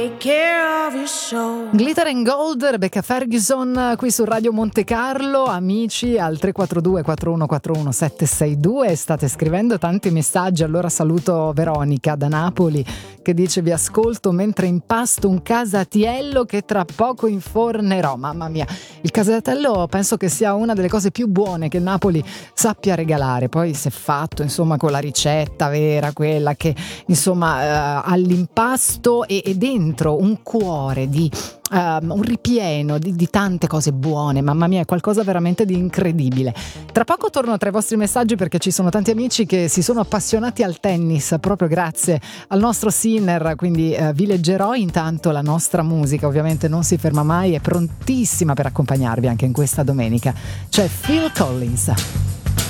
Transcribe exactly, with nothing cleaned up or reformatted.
take care of your soul. Glitter and Gold, Rebecca Ferguson qui su Radio Monte Carlo. Amici al tre quattro due quattro uno quattro uno sette sei due, state scrivendo tanti messaggi. Allora saluto Veronica da Napoli che dice: vi ascolto mentre impasto un casatiello che tra poco infornerò. Mamma mia, il casatiello penso che sia una delle cose più buone che Napoli sappia regalare. Poi se fatto insomma con la ricetta vera, quella che insomma uh, all'impasto e, e dentro un cuore di Um, un ripieno di, di tante cose buone, mamma mia, è qualcosa veramente di incredibile. Tra poco torno tra i vostri messaggi perché ci sono tanti amici che si sono appassionati al tennis proprio grazie al nostro Sinner, quindi uh, vi leggerò. Intanto la nostra musica ovviamente non si ferma mai, è prontissima per accompagnarvi anche in questa domenica. C'è Phil Collins.